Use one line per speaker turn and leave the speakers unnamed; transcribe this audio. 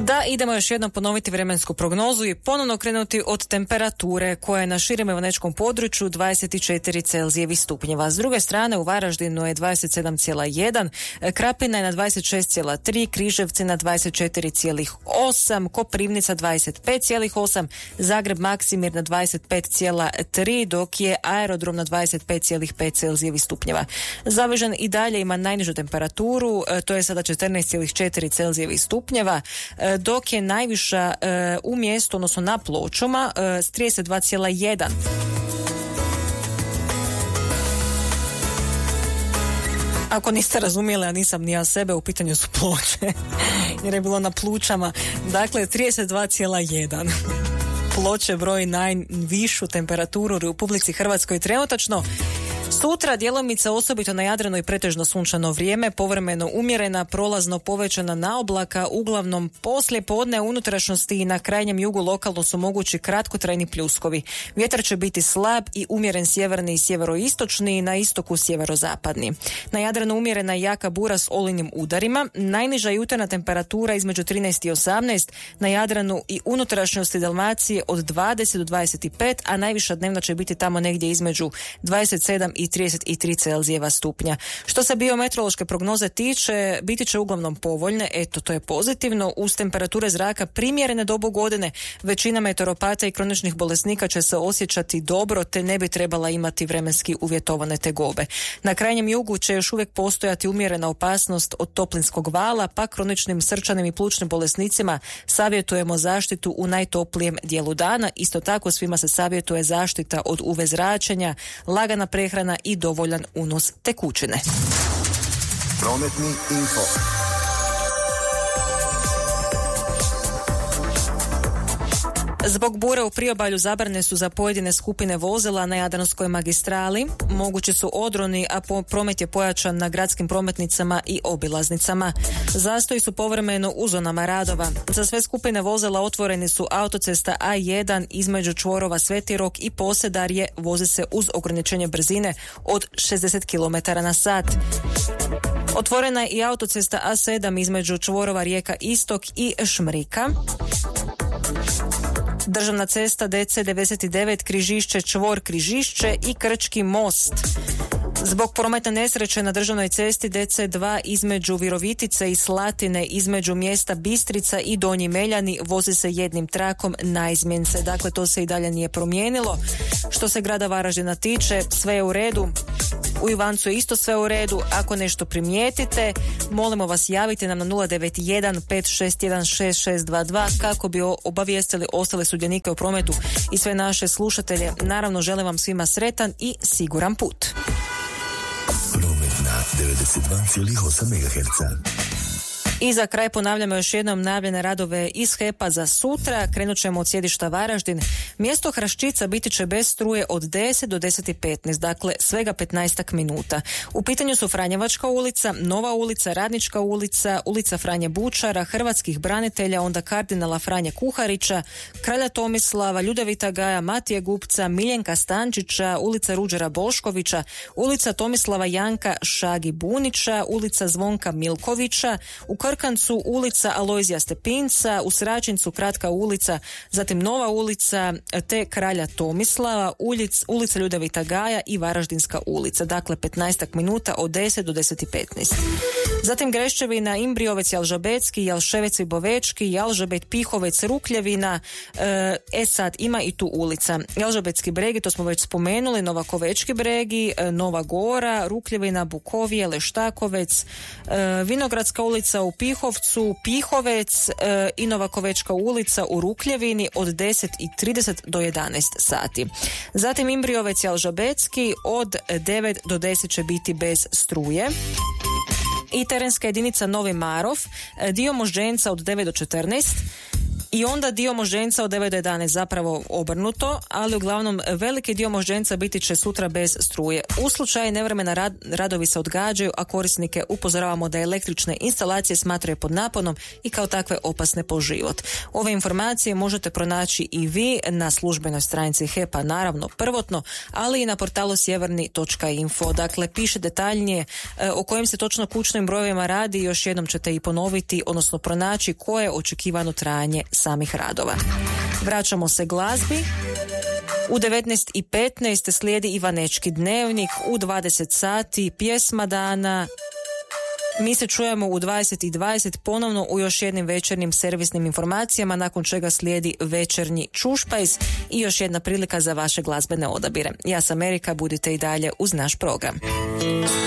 Da, idemo još jednom ponoviti vremensku prognozu i ponovno krenuti od temperature koja je na širem evanečkom području 24 Celzijevih stupnjeva. S druge strane u Varaždinu je 27,1, Krapina je na 26,3, Križevci na 24,8, Koprivnica 25,8, Zagreb Maksimir na 25,3, dok je Aerodrom na 25,5 Celzijevih stupnjeva. Zavižan i dalje ima najnižu temperaturu, to je sada 14,4 Celzijevih stupnjeva, dok je najviša u mjestu, odnosno na Pločama, s 32,1. Ako niste razumjeli, a nisam ni ja sebe, u pitanju su Ploče, jer je bilo na Plučama. Dakle, 32,1. Ploče broji najvišu temperaturu u Republici Hrvatskoj trenutačno. Sutra djelomice osobito na Jadranu i pretežno sunčano vrijeme, povremeno umjerena, prolazno povećana naoblaka, uglavnom poslije podne unutrašnjosti i na krajnjem jugu lokalno su mogući kratkotrajni pljuskovi. Vjetar će biti slab i umjeren sjeverni i sjeveroistočni, na istoku sjeverozapadni. Na Jadranu umjerena i jaka bura s olujnim udarima, najniža jutarnja temperatura između 13 i 18, na Jadranu i unutrašnjosti Dalmacije od 20 do 25, a najviša dnevna će biti tamo negdje između 27 i 33 Celzijeva stupnja. Što se biometeorološke prognoze tiče, biti će uglavnom povoljne, eto to je pozitivno, uz temperature zraka primjerene dobu godine, većina meteoropata i kroničnih bolesnika će se osjećati dobro, te ne bi trebala imati vremenski uvjetovane tegobe. Na krajnjem jugu će još uvijek postojati umjerena opasnost od toplinskog vala, pa kroničnim srčanim i plućnim bolesnicima savjetujemo zaštitu u najtoplijem dijelu dana. Isto tako svima se savjetuje zaštita od UV zračenja, lagana prehrana i dovoljan unos tekućine.
Prometni info.
Zbog bure u priobalju zabrane su za pojedine skupine vozila na Jadranskoj magistrali. Mogući su odroni, a promet je pojačan na gradskim prometnicama i obilaznicama. Zastoji su povremeno u zonama radova. Za sve skupine vozila otvoreni su autocesta A1 između čvorova Sveti Rok i Posedarje, vozi se uz ograničenje brzine od 60 km/h. Otvorena je i autocesta A7 između čvorova Rijeka Istok i Šmrika. Državna cesta DC99 Križišće čvor Križišće i Krčki most. Zbog prometne nesreće na državnoj cesti DC2 između Virovitice i Slatine, između mjesta Bistrica i Donji Meljani, vozi se jednim trakom naizmjen se. Dakle, to se i dalje nije promijenilo. Što se grada Varaždina tiče, sve je u redu. U Ivancu je isto sve u redu. Ako nešto primijetite, molimo vas javite nam na 091 561 6622 kako bi obavijestili ostale sudionike u prometu i sve naše slušatelje. Naravno, želim vam svima sretan i siguran put.
Promet na 92,8 MHz.
I za kraj ponavljamo još jednom najavljene radove iz HEP-a za sutra. Krenut ćemo od sjedišta Varaždin. Mjesto Hraščica biti će bez struje od 10 do 10:15, dakle svega 15 minuta. U pitanju su Franjevačka ulica, Nova ulica, Radnička ulica, ulica Franje Bučara, Hrvatskih branitelja, onda kardinala Franje Kuharića, Kralja Tomislava, Ljudevita Gaja, Matije Gupca, Miljenka Stančića, ulica Ruđera Boškovića, ulica Tomislava Janka Šagi Bunića, ulica Zvonka Milkovića, u Krkancu ulica Alojzija Stepinca, u Sračincu Kratka ulica, zatim Nova ulica te Kralja Tomislava, ulica Ljudevita Gaja i Varaždinska ulica. Dakle, 15 minuta od 10 do 10:15. Zatim Greščevina, Imbriovec, Jalžabetski, Jalševec i Bovečki, Jalžabet, Pihovec, Rukljevina, sad ima i tu ulica. Jalžabetski bregi, to smo već spomenuli, Novakovečki bregi, Nova Gora, Rukljevina, Bukovije, Leštakovec, Vinogradska ulica u Pihovcu, Pihovec i Novakovečka ulica u Rukljevini od 10:30 do 11 sati. Zatim Imbriovec, Jalžabetski od 9 do 10 će biti bez struje. I terenska jedinica Novi Marof, dio Možđenca od 9 do 14, I onda dio moždenca od 9 do 11 zapravo obrnuto, ali uglavnom veliki dio moždenca biti će sutra bez struje. U slučaju nevremena radovi se odgađaju, a korisnike upozoravamo da električne instalacije smatraju pod naponom i kao takve opasne po život. Ove informacije možete pronaći i vi na službenoj stranici HEP-a, naravno prvotno, ali i na portalu sjeverni.info. Dakle, piše detaljnije o kojim se točno kućnim brojevima radi i još jednom ćete i ponoviti, odnosno pronaći koje je očekivano trajanje samih radova. Vraćamo se glazbi. U 19:15 slijedi Ivanečki dnevnik, u 20 sati pjesma dana. Mi se čujemo u 20:20 ponovno u još jednim večernjim servisnim informacijama, nakon čega slijedi večernji čušpajs i još jedna prilika za vaše glazbene odabire. Ja sam Erika, budite i dalje uz naš program.